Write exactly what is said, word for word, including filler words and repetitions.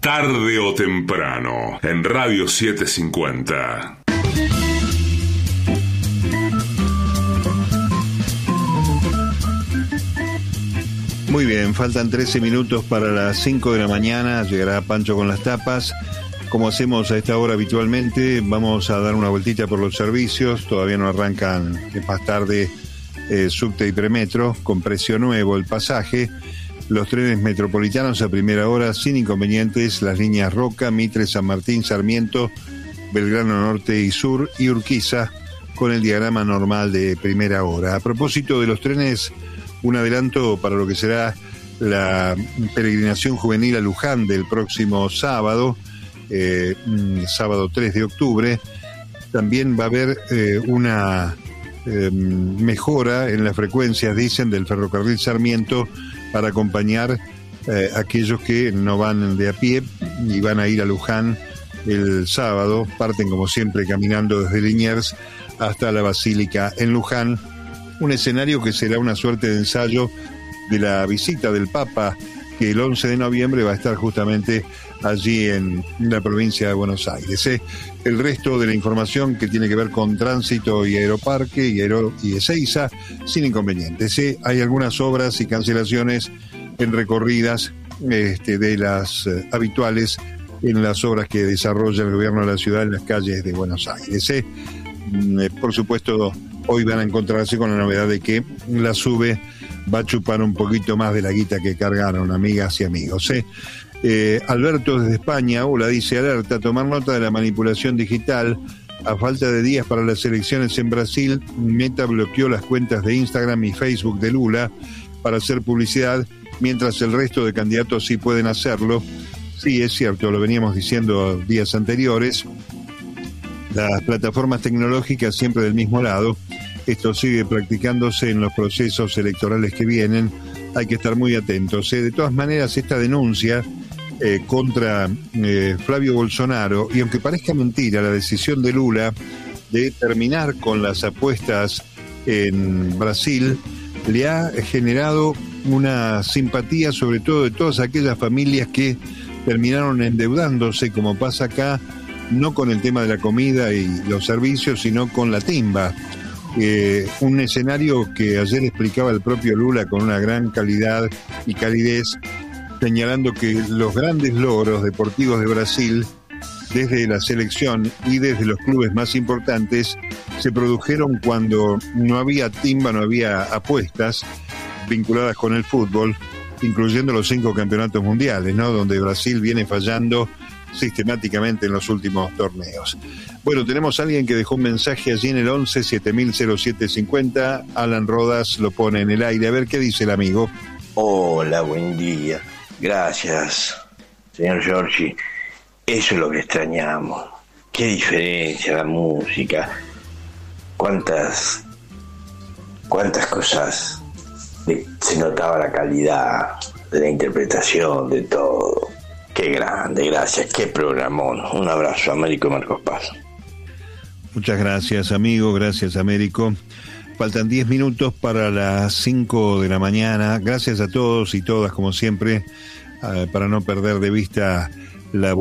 Tarde o temprano, en Radio setecientos cincuenta. Muy bien, faltan trece minutos para las cinco de la mañana, llegará Pancho con las tapas. Como hacemos a esta hora habitualmente, vamos a dar una vueltita por los servicios. Todavía no arrancan, es más tarde, eh, subte y premetro, con precio nuevo el pasaje. Los trenes metropolitanos a primera hora sin inconvenientes, las líneas Roca, Mitre, San Martín, Sarmiento, Belgrano Norte y Sur y Urquiza con el diagrama normal de primera hora. A propósito de los trenes, un adelanto para lo que será la peregrinación juvenil a Luján del próximo sábado, eh, sábado tres de octubre. También va a haber eh, una eh, mejora en las frecuencias, dicen, del ferrocarril Sarmiento para acompañar eh, a aquellos que no van de a pie y van a ir a Luján el sábado. Parten como siempre caminando desde Liniers hasta la Basílica en Luján, un escenario que será una suerte de ensayo de la visita del Papa, que el once de noviembre va a estar justamente allí en la provincia de Buenos Aires. ¿eh? El resto de la información que tiene que ver con tránsito y aeroparque y, aero y Ezeiza, sin inconvenientes. ¿eh? Hay algunas obras y cancelaciones en recorridas este, de las eh, habituales en las obras que desarrolla el gobierno de la ciudad en las calles de Buenos Aires. ¿eh? Mm, por supuesto, hoy van a encontrarse con la novedad de que la SUBE va a chupar un poquito más de la guita que cargaron, amigas y amigos. ¿eh? Eh, Alberto desde España, hola, dice: alerta, tomar nota de la manipulación digital. A falta de días para las elecciones en Brasil, Meta bloqueó las cuentas de Instagram y Facebook de Lula para hacer publicidad, mientras el resto de candidatos sí pueden hacerlo. Sí, es cierto, lo veníamos diciendo días anteriores. Las plataformas tecnológicas siempre del mismo lado. Esto sigue practicándose en los procesos electorales que vienen. Hay que estar muy atentos. ¿eh? De todas maneras, esta denuncia eh, contra eh, Flavio Bolsonaro, y aunque parezca mentira, la decisión de Lula de terminar con las apuestas en Brasil le ha generado una simpatía, sobre todo de todas aquellas familias que terminaron endeudándose, como pasa acá, no con el tema de la comida y los servicios, sino con la timba. Eh, un escenario que ayer explicaba el propio Lula con una gran calidad y calidez, señalando que los grandes logros deportivos de Brasil, desde la selección y desde los clubes más importantes, se produjeron cuando no había timba, no había apuestas vinculadas con el fútbol, incluyendo los cinco campeonatos mundiales, ¿no? Donde Brasil viene fallando sistemáticamente en los últimos torneos. Bueno, tenemos a alguien que dejó un mensaje allí en el once siete mil cero siete cincuenta. Alan Rodas lo pone en el aire. A ver qué dice el amigo. Hola, buen día. Gracias, señor Giorgi. Eso es lo que extrañamos. Qué diferencia la música. Cuántas, cuántas cosas de, se notaba la calidad de la interpretación, de todo. Qué grande, gracias, qué programón. Un abrazo, Américo Marcos Paz. Muchas gracias, amigo, gracias, Américo. Faltan diez minutos para las cinco de la mañana. Gracias a todos y todas, como siempre, uh, para no perder de vista la